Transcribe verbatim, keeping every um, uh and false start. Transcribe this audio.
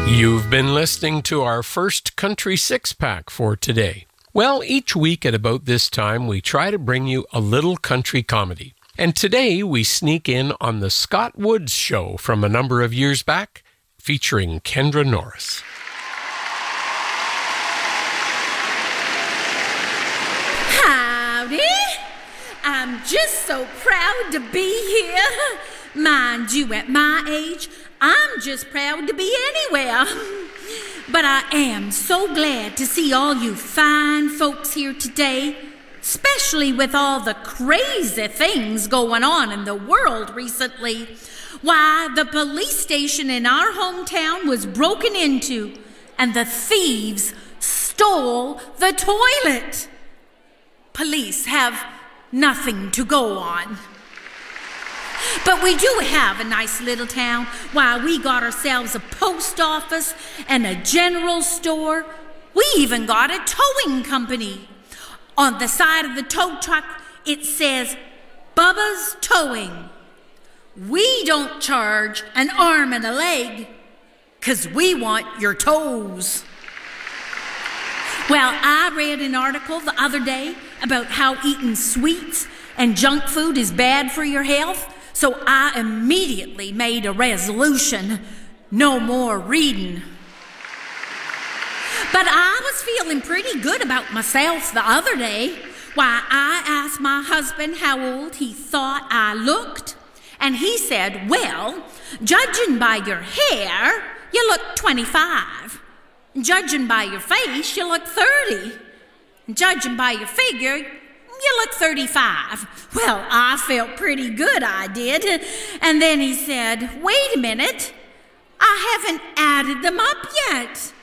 You've been listening to our first Country Six-Pack for today. Well, each week at about this time, we try to bring you a little country comedy. And today, we sneak in on the Scott Woods Show from a number of years back, featuring Kendra Norris. Howdy! I'm just so proud to be here. Mind you, at my age, I'm just proud to be anywhere. But I am so glad to see all you fine folks here today, especially with all the crazy things going on in the world recently. Why, the police station in our hometown was broken into, and the thieves stole the toilet. Police have nothing to go on. But we do have a nice little town. Why, we got ourselves a post office and a general store. We even got a towing company. On the side of the tow truck, it says, Bubba's Towing. We don't charge an arm and a leg, 'cause we want your toes. Well, I read an article the other day about how eating sweets and junk food is bad for your health. So I immediately made a resolution, no more reading. But I was feeling pretty good about myself the other day. Why, I asked my husband how old he thought I looked, and he said, well, judging by your hair, you look twenty-five. Judging by your face, you look thirty. Judging by your figure, you look thirty-five. Well, I felt pretty good, I did. And then he said, wait a minute, I haven't added them up yet.